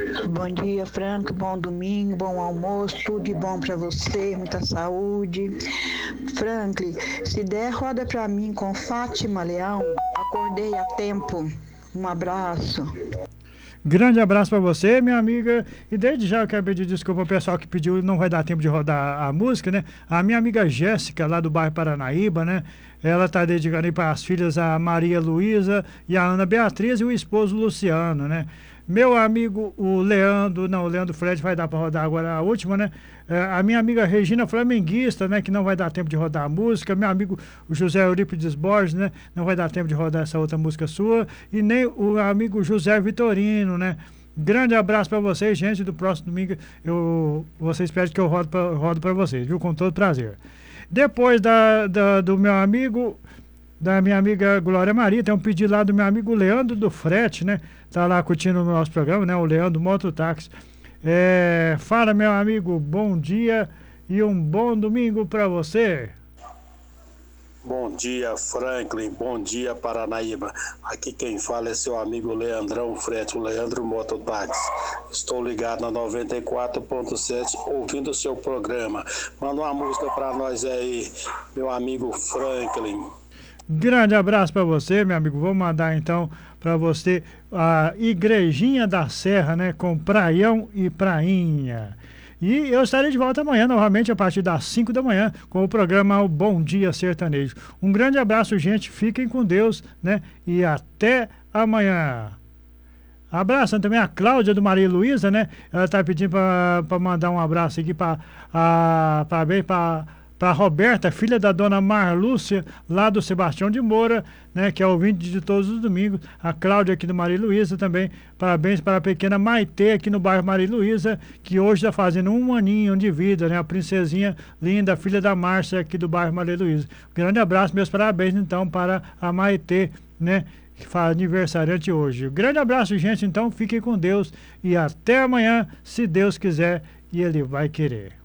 Bom dia, Franco. Bom domingo, bom almoço, tudo de bom para você, muita saúde. Franklin, se der, roda para mim com Fátima Leão. Acordei a tempo. Um abraço. Grande abraço para você, minha amiga. E desde já eu quero pedir desculpa ao pessoal que pediu, não vai dar tempo de rodar a música, né? A minha amiga Jéssica, lá do bairro Paranaíba, né? Ela está dedicando aí para as filhas a Maria Luísa e a Ana Beatriz e o esposo Luciano, né? Meu amigo, o Leandro Fred vai dar para rodar agora a última, né? A minha amiga Regina Flamenguista, né? Que não vai dar tempo de rodar a música. Meu amigo o José Eurípides Borges, né? Não vai dar tempo de rodar essa outra música sua. E nem o amigo José Vitorino, né? Grande abraço para vocês, gente. Do próximo domingo vocês pedem que eu rodo para vocês, viu? Com todo prazer. Depois do meu amigo, da minha amiga Glória Maria, tem um pedido lá do meu amigo Leandro do Frete, né? Tá lá curtindo o nosso programa, né? O Leandro Mototáxi. Fala, meu amigo, bom dia e um bom domingo para você. Bom dia, Franklin. Bom dia, Paranaíba. Aqui quem fala é seu amigo Leandrão Frete, o Leandro Mototáxi. Estou ligado na 94.7, ouvindo o seu programa. Manda uma música para nós aí, meu amigo Franklin. Grande abraço para você, meu amigo. Vou mandar então para você a Igrejinha da Serra, né? Com Praião e Prainha. E eu estarei de volta amanhã, novamente, a partir das 5 da manhã, com o programa O Bom Dia Sertanejo. Um grande abraço, gente. Fiquem com Deus, né? E até amanhã. Abraçando também a Cláudia do Maria Luísa, né? Ela está pedindo para mandar um abraço aqui para Roberta, filha da dona Marlúcia, lá do Sebastião de Moura, né, que é ouvinte de todos os domingos. A Cláudia aqui do Maria Luísa também. Parabéns para a pequena Maitê aqui no bairro Maria Luísa, que hoje está fazendo 1 aninho de vida, né? A princesinha linda, filha da Márcia aqui do bairro Maria Luísa. Grande abraço, meus parabéns então para a Maitê, né? Que faz aniversariante hoje. Grande abraço, gente. Então fiquem com Deus e até amanhã, se Deus quiser e Ele vai querer.